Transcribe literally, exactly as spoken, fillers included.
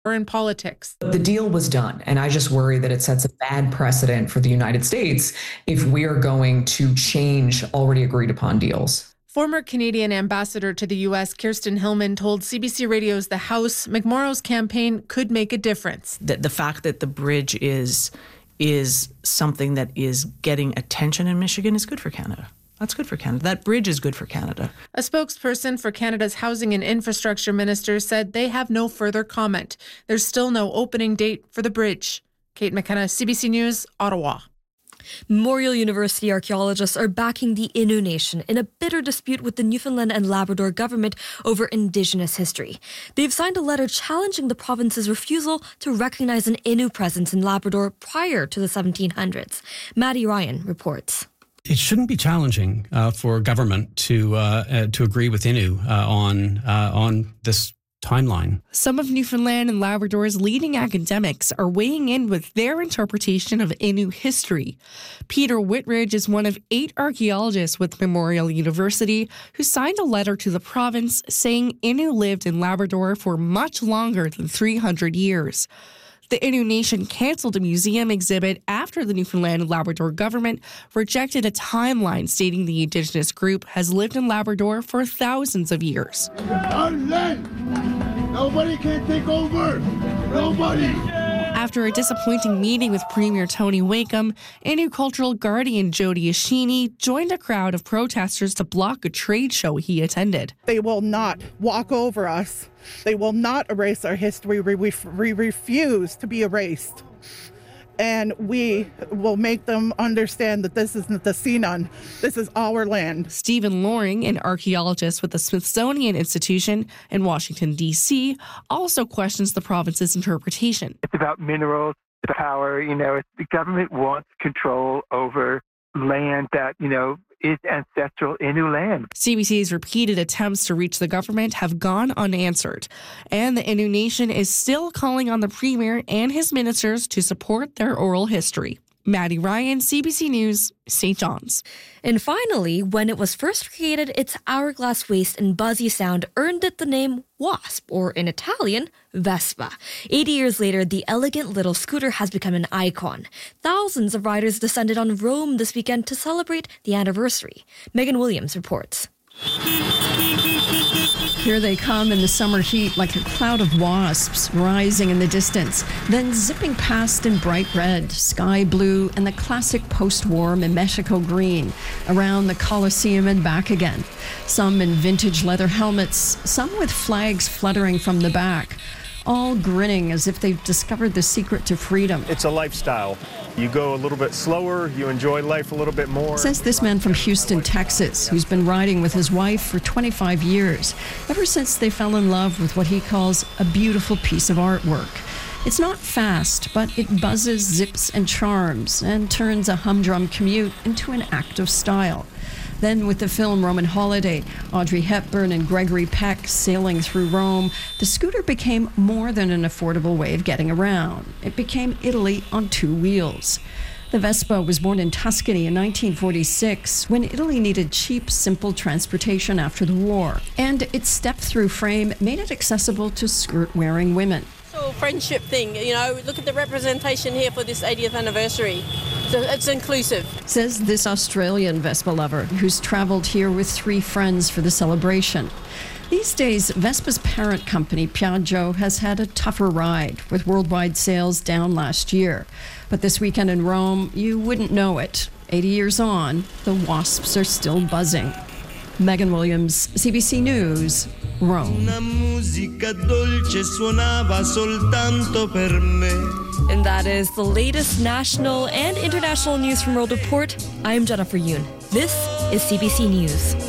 or in politics. The deal was done, and I just worry that it sets a bad precedent for the United States if we are going to change already agreed upon deals. Former Canadian ambassador to the U S, Kirsten Hillman, told C B C Radio's The House McMorrow's campaign could make a difference. The, the fact that the bridge is is something that is getting attention in Michigan is good for Canada. That's good for Canada. That bridge is good for Canada. A spokesperson for Canada's Housing and Infrastructure Minister said they have no further comment. There's still no opening date for the bridge. Kate McKenna, C B C News, Ottawa. Memorial University archaeologists are backing the Innu Nation in a bitter dispute with the Newfoundland and Labrador government over Indigenous history. They've signed a letter challenging the province's refusal to recognize an Innu presence in Labrador prior to the seventeen hundreds. Maddie Ryan reports. It shouldn't be challenging uh, for government to uh, uh, to agree with Innu uh, on uh, on this timeline. Some of Newfoundland and Labrador's leading academics are weighing in with their interpretation of Innu history. Peter Whitridge is one of eight archaeologists with Memorial University who signed a letter to the province saying Innu lived in Labrador for much longer than three hundred years. The Innu Nation canceled a museum exhibit after the Newfoundland and Labrador government rejected a timeline stating the Indigenous group has lived in Labrador for thousands of years. Our land! Nobody can take over! Nobody! After a disappointing meeting with Premier Tony Wakeham, Innu cultural guardian Jody Ashini joined a crowd of protesters to block a trade show he attended. They will not walk over us. They will not erase our history. We, we, we refuse to be erased. And we will make them understand that this isn't the Sinan. This is our land. Stephen Loring, an archaeologist with the Smithsonian Institution in Washington, D C, also questions the province's interpretation. It's about minerals, the power. You know, the government wants control over land that, you know, is ancestral Innu land. C B C's repeated attempts to reach the government have gone unanswered, and the Innu Nation is still calling on the Premier and his ministers to support their oral history. Maddie Ryan, C B C News, Saint John's. And finally, when it was first created, its hourglass waist and buzzy sound earned it the name Wasp, or in Italian, Vespa. eighty years later, the elegant little scooter has become an icon. Thousands of riders descended on Rome this weekend to celebrate the anniversary. Megan Williams reports. Here they come in the summer heat like a cloud of wasps rising in the distance, then zipping past in bright red, sky blue, and the classic post-war Mexico green, around the Colosseum and back again. Some in vintage leather helmets, some with flags fluttering from the back, all grinning as if they've discovered the secret to freedom. It's a lifestyle. You go a little bit slower, you enjoy life a little bit more. Says this man from Houston, Texas, who's been riding with his wife for twenty-five years, ever since they fell in love with what he calls a beautiful piece of artwork. It's not fast, but it buzzes, zips, and charms, and turns a humdrum commute into an act of style. Then with the film Roman Holiday, Audrey Hepburn and Gregory Peck sailing through Rome, the scooter became more than an affordable way of getting around. It became Italy on two wheels. The Vespa was born in Tuscany in nineteen forty-six, when Italy needed cheap, simple transportation after the war. And its step-through frame made it accessible to skirt-wearing women. So friendship thing, you know, look at the representation here for this eightieth anniversary. So it's inclusive. Says this Australian Vespa lover who's traveled here with three friends for the celebration. These days, Vespa's parent company, Piaggio, has had a tougher ride, with worldwide sales down last year. But this weekend in Rome, you wouldn't know it. eighty years on, the wasps are still buzzing. Megan Williams, C B C News, Rome. And that is the latest national and international news from World Report. I'm Jennifer Yoon. This is C B C News.